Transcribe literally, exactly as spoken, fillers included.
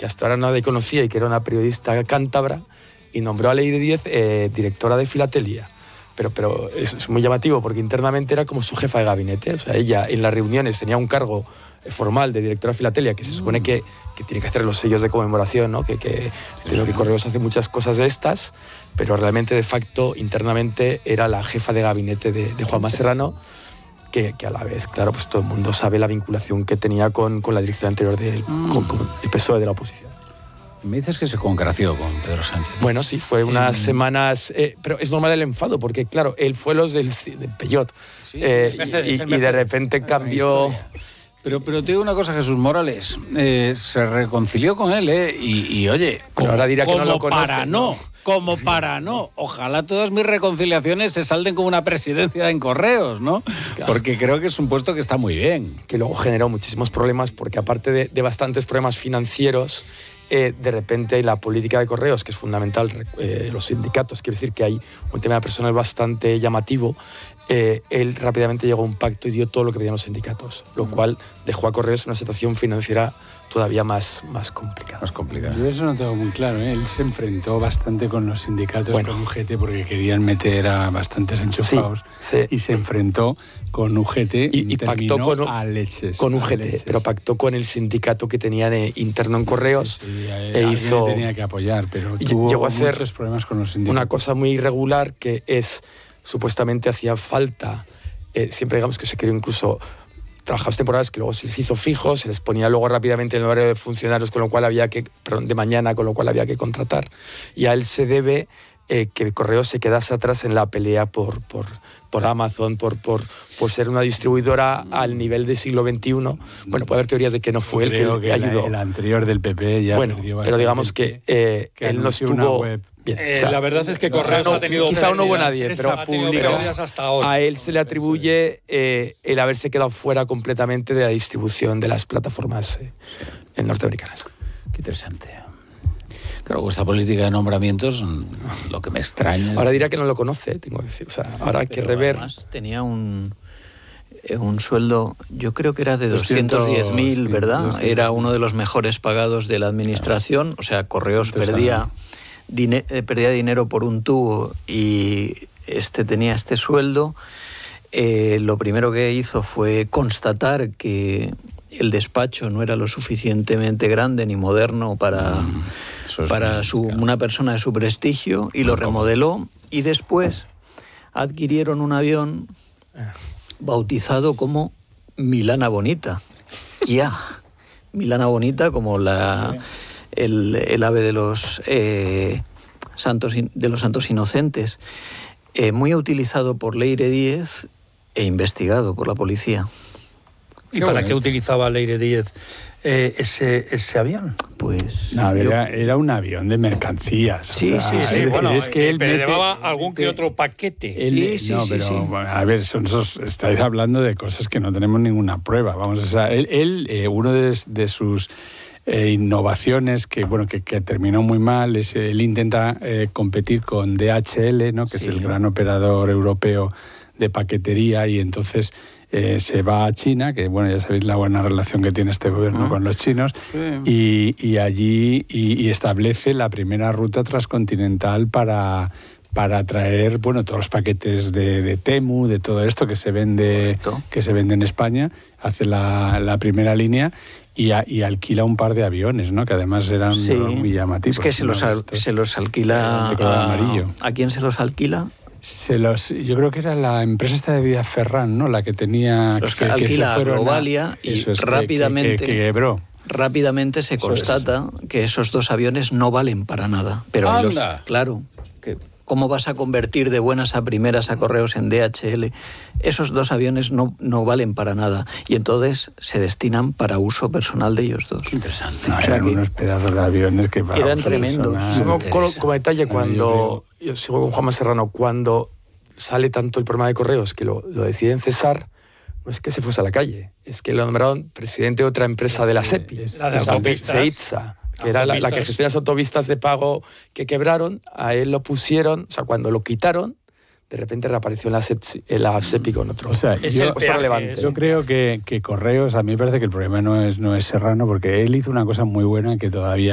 que hasta ahora nadie conocía y que era una periodista cántabra, y nombró a Leire Díez eh, directora de Filatelia. Pero, pero es, es muy llamativo porque internamente era como su jefa de gabinete. O sea, ella en las reuniones tenía un cargo formal de directora de Filatelia, que se supone que, que tiene que hacer los sellos de conmemoración, ¿no? que, que, que, que Correos hace muchas cosas de estas, pero realmente de facto internamente era la jefa de gabinete de, de Juanma Serrano, que, que a la vez, claro, pues todo el mundo sabe la vinculación que tenía con, con la dirección anterior del mm. con, con el P S O E de la oposición. Me dices que se congració con Pedro Sánchez. Bueno, sí, fue unas eh, semanas... Eh, pero es normal el enfado, porque claro, él fue los del, del Peyot. Sí, eh, sí, Mercedes, y, y de repente cambió... Pero, pero te digo una cosa, Jesús Morales, eh, se reconcilió con él, ¿eh? Y, y oye, como, ahora dirá que no lo conoce, para no, no, como para no. Ojalá todas mis reconciliaciones se salden como una presidencia en Correos, ¿no? Claro. Porque creo que es un puesto que está muy bien. Que luego generó muchísimos problemas, porque aparte de, de bastantes problemas financieros, eh, de repente la política de Correos, que es fundamental, eh, los sindicatos, quiero decir que hay un tema personal bastante llamativo. Eh, él rápidamente llegó a un pacto y dio todo lo que pedían los sindicatos, lo cual dejó a Correos en una situación financiera todavía más, más complicada. Más complicada. Yo eso no tengo muy claro, ¿eh? Él se enfrentó bastante con los sindicatos, bueno, con U G T, porque querían meter a bastantes enchufados, sí, sí. Y se enfrentó con U G T y, y pactó con, a leches. Con U G T, leches. Pero pactó con el sindicato que tenían eh, interno en Correos. Sí, sí, e hizo, tenía que apoyar, pero tuvo llegó a hacer muchos problemas con los sindicatos. Una cosa muy irregular que es... Supuestamente hacía falta, eh, siempre digamos que se creó incluso trabajos temporales que luego se les hizo fijos, se les ponía luego rápidamente en el horario de funcionarios, con lo cual había que, perdón, de mañana, con lo cual había que contratar. Y a él se debe eh, que Correos se quedase atrás en la pelea por, por, por Amazon, por, por, por ser una distribuidora al nivel del siglo veintiuno. Bueno, puede haber teorías de que no fue él que, que ayudó. La, el anterior del P P ya bueno, perdió pero digamos que, eh, que él no estuvo... Bien, eh, o sea, la verdad es que Correos no, ha tenido quizá no hubo nadie, pero, pero hasta ahora. A él se le atribuye eh, el haberse quedado fuera completamente de la distribución de las plataformas eh, norteamericanas. Qué interesante. Claro, esta política de nombramientos, lo que me extraña... Ahora dirá que no lo conoce, tengo que decir. O sea, ahora hay que rever... Además tenía un, un sueldo, yo creo que era de doscientos diez mil, ¿verdad? doscientos Era uno de los mejores pagados de la administración. O sea, Correos perdía... Dine- perdía dinero por un tubo y este tenía este sueldo. Eh, lo primero que hizo fue constatar que el despacho no era lo suficientemente grande ni moderno para, mm, para su, una persona de su prestigio y lo remodeló, y después adquirieron un avión bautizado como Milana Bonita. Ya, Milana Bonita, como la... El, el ave de los, eh, santos, de los santos inocentes, eh, muy utilizado por Leire Díez e investigado por la policía. ¿Y qué para bonito. Qué utilizaba Leire Díez eh, ese, ese avión? Pues... No, era, yo... era un avión de mercancías. Sí, o sea, sí, sí. Es decir, bueno, es que él pero mete, llevaba algún que otro paquete. Él, sí, sí, no, sí, pero, sí. Bueno, a ver, son esos, estáis hablando de cosas que no tenemos ninguna prueba. Vamos, o sea, él, él eh, uno de, de sus... Eh, innovaciones que bueno que, que terminó muy mal es él intenta eh, competir con D H L, ¿no? que sí. es el gran operador europeo de paquetería, y entonces eh, se va a China, que bueno, ya sabéis la buena relación que tiene este gobierno ah. con los chinos, sí. y, y allí y, y establece la primera ruta transcontinental para para traer, bueno, todos los paquetes de, de Temu, de todo esto que se vende Correcto. que se vende en España, hace la, la primera línea y, a, y alquila un par de aviones, ¿no? Que además eran sí. muy llamativos. Es que se los, al, se los alquila de color amarillo. A, ¿A quién se los alquila? Se los, yo creo que era la empresa esta de Villaferrán, ¿no? La que tenía... Los que, alquila que a Globalia y es, rápidamente... Que, que, que quebró. Rápidamente se eso constata es. que esos dos aviones no valen para nada. Pero los, claro, que ¿cómo vas a convertir de buenas a primeras a Correos en D H L? Esos dos aviones no, no valen para nada y entonces se destinan para uso personal de ellos dos. Interesante. No, o sea, eran unos pedazos de aviones que para eran tremendos. Como, como, como detalle, cuando yo, yo sigo con Juanma Serrano, cuando sale tanto el problema de Correos que lo, lo deciden cesar, no es que se fuese a la calle, es que lo nombraron presidente de otra empresa de la SEPI, la de autopistas. Seitza, que era la, la que gestiona las autopistas de pago que quebraron. A él lo pusieron, o sea, cuando lo quitaron, de repente reapareció en la, SEPI, en la SEPI con otro. O sea, es yo, el peaje, relevante. Yo creo que, que Correos, a mí me parece que el problema no es, no es Serrano, porque él hizo una cosa muy buena que todavía